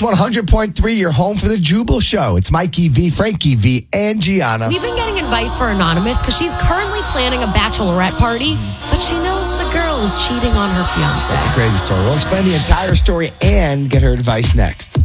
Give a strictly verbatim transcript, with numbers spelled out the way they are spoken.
one hundred point three, your home for the Jubal Show. It's Mikey V, Frankie V, and Gianna. We've been getting advice for Anonymous because she's currently planning a bachelorette party, but she knows the girl is cheating on her fiance. That's a crazy story. We'll explain the entire story and get her advice next.